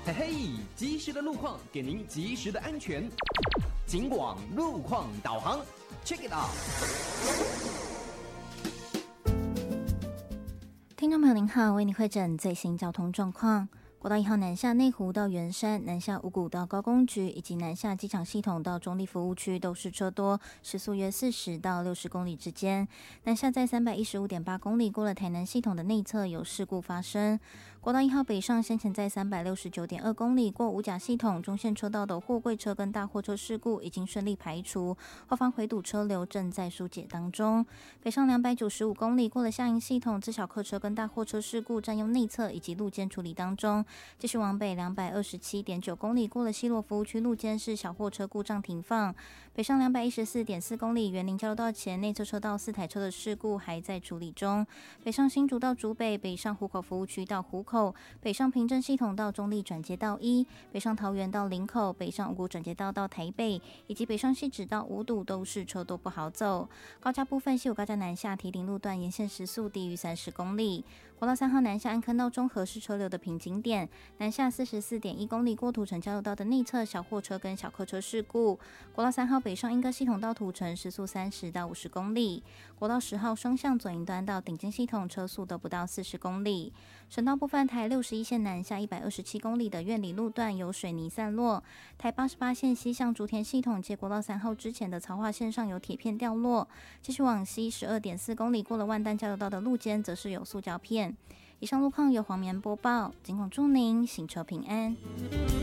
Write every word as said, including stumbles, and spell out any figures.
嘿嘿，及时的路况给您及时的安全。警广路况导航 ，check it out。 听众朋友您好，为您汇诊最新交通状况。国道一号南下内湖到圆山，南下五股到高工局，以及南下机场系统到中立服务区都是车多，时速约四十到六十公里之间。南下在三百一十五点八公里过了台南系统的内侧有事故发生。国道一号北上先前在三百六十九点二公里过五甲系统中线车道的货柜车跟大货车事故已经顺利排除，后方回堵车流正在疏解当中。北上两百九十五公里过了下营系统，自小客车跟大货车事故占用内侧以及路肩处理当中。继续往北两百二十七点九公里过了西螺服务区路肩是小货车故障停放。北上两百一十四点四公里园林交流道前内侧车道四台车的事故还在处理中。北上新竹到竹北，北上湖口服务区到湖口，北上平镇系统到中立转接道一，北上桃园到林口，北上五股转接道到台北，以及北上汐止到五堵都是车多不好走。高架部分西武高架南下堤顶路段沿线时速低于三十公里。国道三号南下安坑到中和是车流的瓶颈点。南下四十四点一公里过土城交流道的内侧小货车跟小客车事故。国道三号北上莺歌系统到土城时速三十到五十公里。国道十号双向左营端到顶尖系统车速都不到四十公里。省道部分台六十一线南下一百二十七公里的苑里路段有水泥散落。台八十八线西向竹田系统接国道三号之前的曹化线上有铁片掉落。继续往西十二点四公里过了万丹交流道的路肩则是有塑胶片。以上路况由黄棉播报，警广祝您行车平安。